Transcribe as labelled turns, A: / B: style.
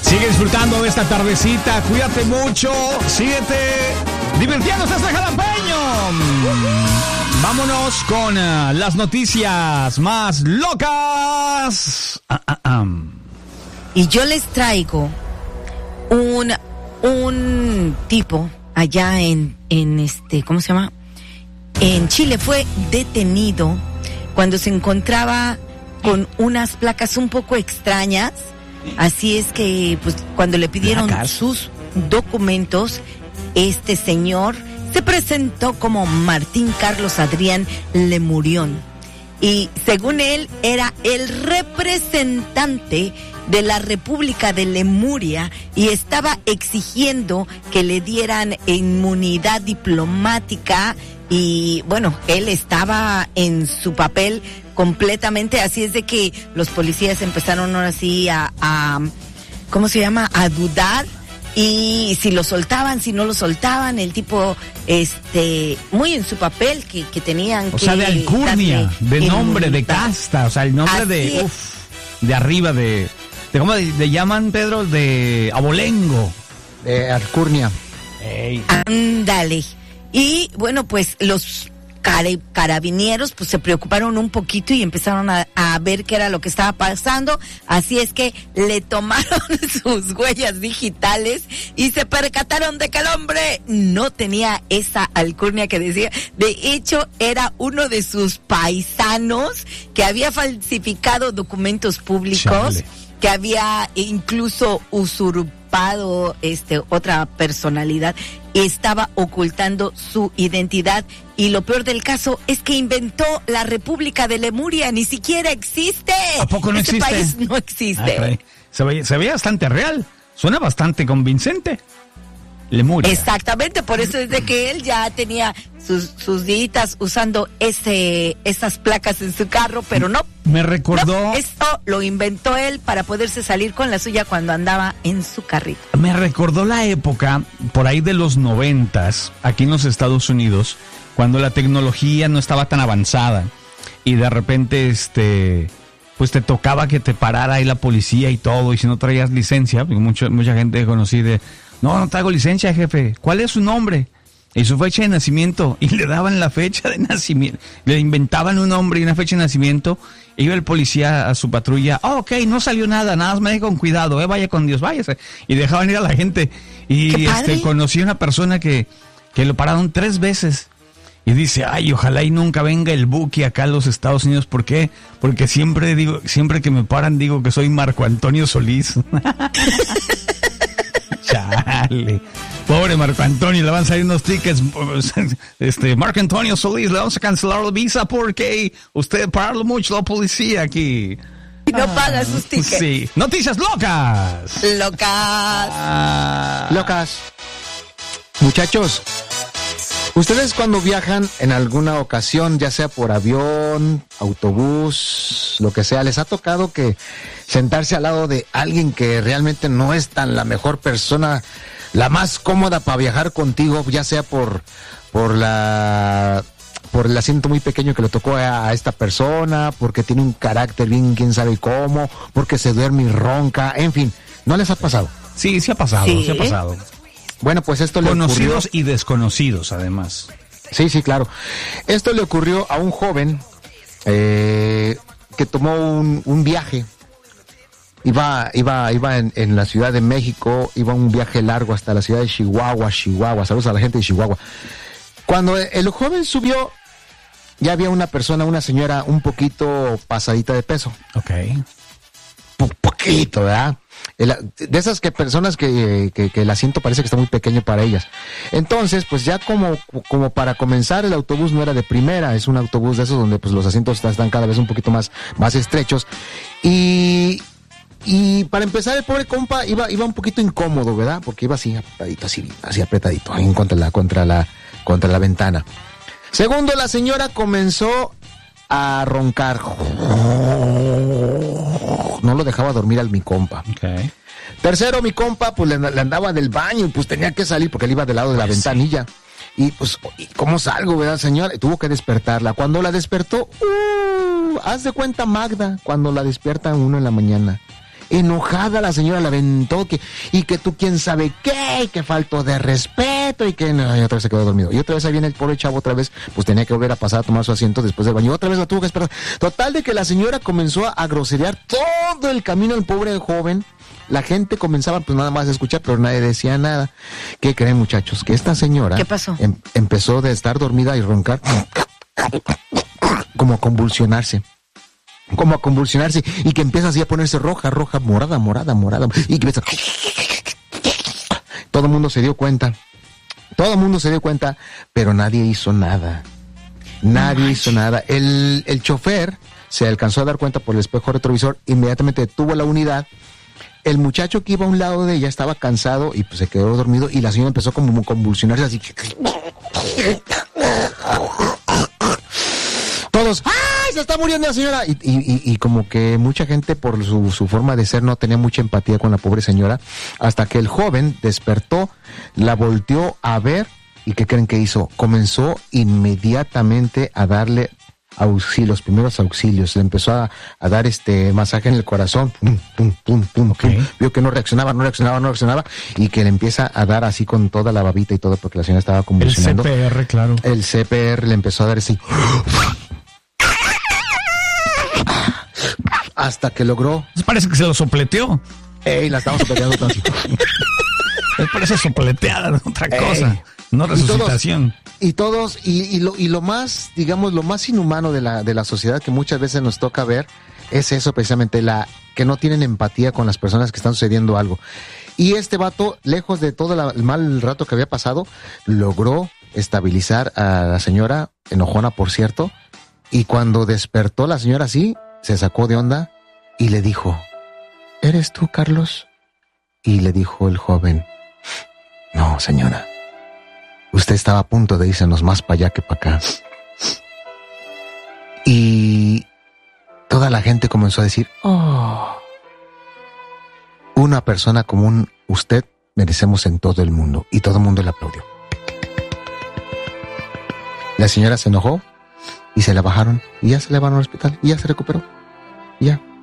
A: Sigue disfrutando de esta tardecita, cuídate mucho, síguete divirtiéndose hasta jalapeño. Vámonos con las noticias más locas.
B: Y yo les traigo un tipo allá en ¿cómo se llama? En Chile. Fue detenido cuando se encontraba con unas placas un poco extrañas. Así es que, pues, cuando le pidieron sus documentos, este señor se presentó como Martín Carlos Adrián Lemurión. Y según él, era el representante de la República de Lemuria y estaba exigiendo que le dieran inmunidad diplomática. Y bueno, él estaba en su papel completamente, así es de que los policías empezaron ahora sí a ¿cómo se llama? A dudar, y si lo soltaban, si no lo soltaban, el tipo, muy en su papel que tenían que...
A: O sea, de alcurnia, de nombre, de casta, o sea, el nombre de arriba, de ¿cómo le llaman, Pedro? De abolengo.
C: De alcurnia.
B: Ándale. Y bueno, pues los carabineros pues se preocuparon un poquito y empezaron a ver qué era lo que estaba pasando. Así es que le tomaron sus huellas digitales y se percataron de que el hombre no tenía esa alcurnia que decía. De hecho, era uno de sus paisanos que había falsificado documentos públicos. Chale. Que había incluso usurpado otra personalidad, estaba ocultando su identidad, y lo peor del caso es que inventó la República de Lemuria. Ni siquiera existe.
A: ¿A poco no existe?
B: País no existe.
A: Se veía bastante real, suena bastante convincente. Lemuria.
B: Exactamente, por eso es de que él ya tenía sus días usando esas placas en su carro, pero no.
A: Me recordó...
B: No, esto lo inventó él para poderse salir con la suya cuando andaba en su carrito.
A: Me recordó la época, por ahí de los 90s, aquí en los Estados Unidos, cuando la tecnología no estaba tan avanzada, y de repente, pues te tocaba que te parara ahí la policía y todo, y si no traías licencia, mucha gente conocí de... No traigo licencia, jefe. ¿Cuál es su nombre? Y su fecha de nacimiento. Y le daban la fecha de nacimiento. Le inventaban un nombre y una fecha de nacimiento. Iba el policía a su patrulla. Ok, no salió nada más maneje con cuidado, vaya con Dios, váyase. Y dejaban ir a la gente. Y conocí a una persona que lo pararon 3 veces. Y dice, ay, ojalá y nunca venga el Buki acá a los Estados Unidos. ¿Por qué? Porque siempre que me paran digo que soy Marco Antonio Solís. Chale. Pobre Marco Antonio, le van a salir unos tickets. Marco Antonio Solís, le vamos a cancelar la visa porque usted pararlo mucho la policía aquí.
B: Y no paga sus tickets.
A: Sí. Noticias locas.
C: Locas. Muchachos, ustedes cuando viajan en alguna ocasión, ya sea por avión, autobús, lo que sea, ¿les ha tocado que sentarse al lado de alguien que realmente no es tan la mejor persona, la más cómoda para viajar contigo, ya sea por el asiento muy pequeño que le tocó a esta persona, porque tiene un carácter bien quién sabe cómo, porque se duerme y ronca, en fin, ¿no les ha pasado?
A: Sí ha pasado.
C: Bueno, pues esto le ocurrió...
A: Conocidos y desconocidos, además.
C: Sí, claro. Esto le ocurrió a un joven que tomó un viaje. Iba en la Ciudad de México, iba un viaje largo hasta la ciudad de Chihuahua. Saludos a la gente de Chihuahua. Cuando el joven subió, ya había una señora un poquito pasadita de peso.
A: Ok.
C: Poquito, ¿verdad? De esas personas que el asiento parece que está muy pequeño para ellas. Entonces, pues ya como para comenzar, el autobús no era de primera, es un autobús de esos donde pues los asientos están cada vez un poquito más estrechos. Y para empezar, el pobre compa iba un poquito incómodo, ¿verdad? Porque iba así apretadito, ahí contra la ventana. Segundo, la señora comenzó a roncar. No lo dejaba dormir mi compa.
A: Okay.
C: Tercero, mi compa pues le andaba del baño, pues tenía que salir porque él iba del lado de la ventanilla. Y pues, ¿cómo salgo, verdad, señora? Y tuvo que despertarla. Cuando la despertó, haz de cuenta Magda, cuando la despierta uno en la mañana. Enojada la señora la aventó y que tú quién sabe qué, y que faltó de respeto y que no, y otra vez se quedó dormido. Y otra vez ahí viene el pobre chavo otra vez, pues tenía que volver a pasar a tomar su asiento después del baño. Otra vez la tuvo que esperar. Total de que la señora comenzó a groserear todo el camino al pobre joven. La gente comenzaba pues nada más a escuchar, pero nadie decía nada. ¿Qué creen, muchachos? Que esta señora...
B: ¿Qué pasó?
C: Empezó de estar dormida y roncar como a convulsionarse. Y que empieza así a ponerse roja, morada, y que empieza... Todo el mundo se dio cuenta, pero nadie hizo nada. El chofer se alcanzó a dar cuenta por el espejo retrovisor, inmediatamente detuvo la unidad. El muchacho que iba a un lado de ella estaba cansado y pues se quedó dormido y la señora empezó como a convulsionarse así. Todos, ¡ay! Se está muriendo la señora. Y como que mucha gente por su forma de ser no tenía mucha empatía con la pobre señora, hasta que el joven despertó, la volteó a ver y ¿qué creen que hizo? Comenzó inmediatamente a darle los primeros auxilios. Le empezó a dar masaje en el corazón. Pum. Vio que no reaccionaba y que le empieza a dar así con toda la babita y todo porque la señora estaba convulsionando.
A: El CPR, claro.
C: El CPR le empezó a dar así. Hasta que logró.
A: Parece que se lo sopleteó.
C: La estamos sopleteando tanto.
A: Parece sopleteada, otra cosa. No resucitación.
C: Y lo más, digamos, lo más inhumano de la sociedad que muchas veces nos toca ver es eso precisamente, que no tienen empatía con las personas que están sucediendo algo. Y este vato, lejos de todo el mal rato que había pasado, logró estabilizar a la señora, enojona por cierto, y cuando despertó la señora así, se sacó de onda y le dijo, ¿eres tú, Carlos? Y le dijo el joven, no, señora. Usted estaba a punto de irnos más para allá que para acá. Y toda la gente comenzó a decir, una persona como usted merecemos en todo el mundo. Y todo el mundo le aplaudió. La señora se enojó y se la bajaron. Y ya se la llevaron al hospital. Y ya se recuperó. Ya.